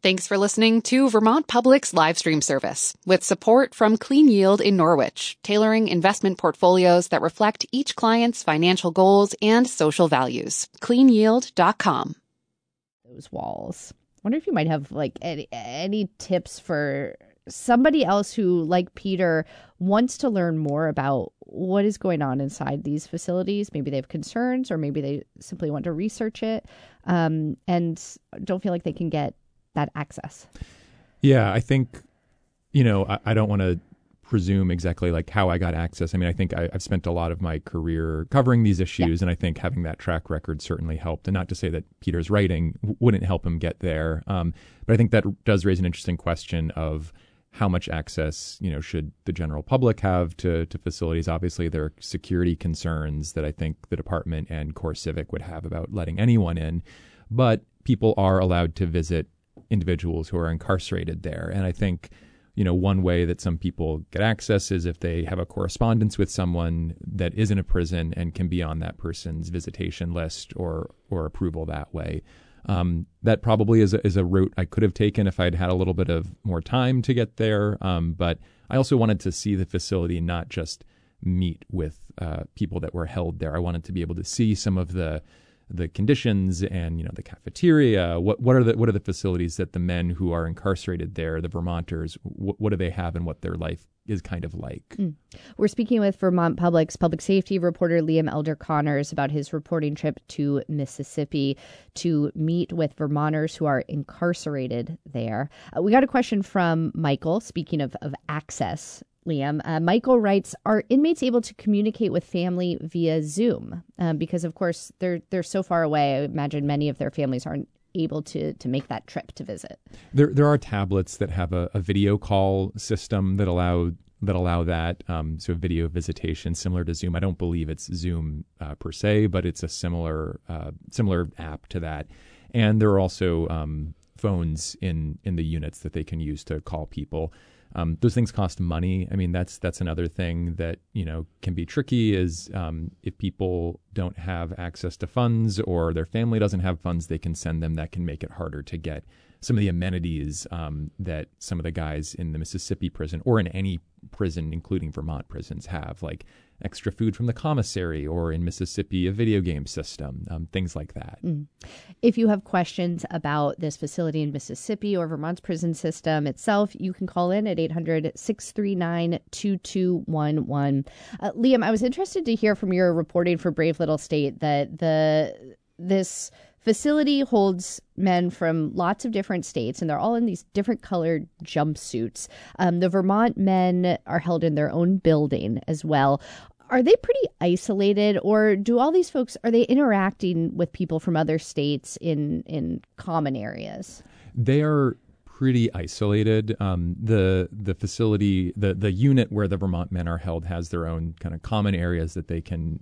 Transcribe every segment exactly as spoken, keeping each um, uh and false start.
Thanks for listening to Vermont Public's live stream service with support from Clean Yield in Norwich, tailoring investment portfolios that reflect each client's financial goals and social values. clean yield dot com. Those walls. I wonder if you might have like any, any tips for somebody else who, like Peter, wants to learn more about what is going on inside these facilities. Maybe they have concerns, or maybe they simply want to research it um, and don't feel like they can get that access. Yeah, I think, you know, I, I don't want to presume exactly like how I got access. I mean, I think I, I've spent a lot of my career covering these issues, yeah. and I think having that track record certainly helped. And not to say that Peter's writing w- wouldn't help him get there, um, but I think that does raise an interesting question of how much access, you know, should the general public have to, to facilities. Obviously, there are security concerns that I think the department and CoreCivic would have about letting anyone in, but people are allowed to visit individuals who are incarcerated there. And I think, you know, one way that some people get access is if they have a correspondence with someone that is in a prison and can be on that person's visitation list or or approval that way. Um, that probably is a, is a route I could have taken if I'd had a little bit of more time to get there. Um, but I also wanted to see the facility, not just meet with uh, people that were held there. I wanted to be able to see some of the the conditions and, you know, the cafeteria. What what are the what are the facilities that the men who are incarcerated there, the Vermonters, what, what do they have and what their life is kind of like? Mm. We're speaking with Vermont Public's public safety reporter Liam Elder Connors about his reporting trip to Mississippi to meet with Vermonters who are incarcerated there. Uh, we got a question from Michael, speaking of, of access. Liam, uh, Michael writes, are inmates able to communicate with family via Zoom? Um, because, of course, they're they're so far away. I imagine many of their families aren't able to to make that trip to visit. There there are tablets that have a, a video call system that allow that allow that. Um, so video visitation similar to Zoom. I don't believe it's Zoom uh, per se, but it's a similar uh, similar app to that. And there are also um, phones in in the units that they can use to call people. Um, those things cost money. I mean, that's that's another thing that, you know, can be tricky is um, if people don't have access to funds or their family doesn't have funds they can send them, that can make it harder to get some of the amenities um, that some of the guys in the Mississippi prison or in any prison, including Vermont prisons, have, like extra food from the commissary or in Mississippi, a video game system, um, things like that. Mm. If you have questions about this facility in Mississippi or Vermont's prison system itself, you can call in at eight hundred, six three nine, two two one one. Uh, Liam, I was interested to hear from your reporting for Brave Little State that the this facility holds men from lots of different states, and they're all in these different colored jumpsuits. Um, the Vermont men are held in their own building as well. Are they pretty isolated, or do all these folks, are they interacting with people from other states in, in common areas? They are pretty isolated. Um, the the facility, the the unit where the Vermont men are held has their own kind of common areas that they can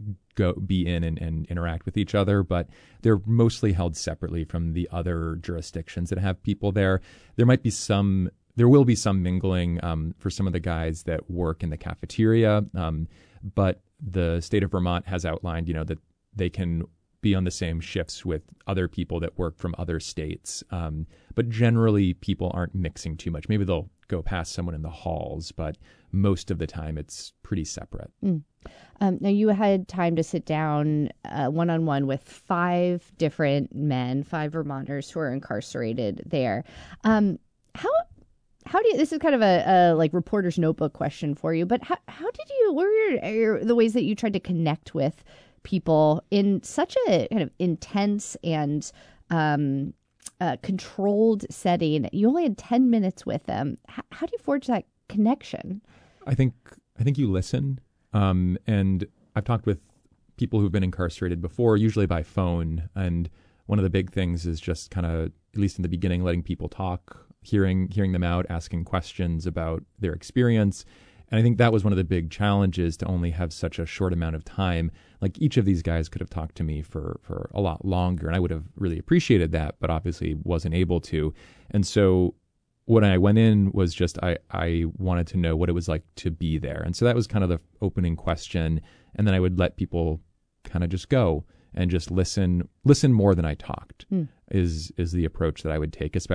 go be in and, and interact with each other, but they're mostly held separately from the other jurisdictions that have people there. There might be some, there will be some mingling um, for some of the guys that work in the cafeteria, um, but the state of Vermont has outlined, you know, that they can be on the same shifts with other people that work from other states. Um, but generally, people aren't mixing too much. Maybe they'll go past someone in the halls, but most of the time it's pretty separate. Mm. Um, now, you had time to sit down uh, one-on-one with five different men, five Vermonters who are incarcerated there. Um, how how do you, this is kind of a, a like reporter's notebook question for you, but how, how did you, what were your, your, the ways that you tried to connect with people in such a kind of intense and um, uh, controlled setting? You only had ten minutes with them. H- how do you forge that connection? I think I think you listen. Um, and I've talked with people who've been incarcerated before, usually by phone. And one of the big things is just kind of, at least in the beginning, letting people talk, hearing hearing them out, asking questions about their experience. And I think that was one of the big challenges, to only have such a short amount of time. Like, each of these guys could have talked to me for, for a lot longer, and I would have really appreciated that, but obviously wasn't able to. And so when I went in was just, I, I wanted to know what it was like to be there. And so that was kind of the opening question. And then I would let people kind of just go and just listen, listen more than I talked, mm. is, is the approach that I would take, especially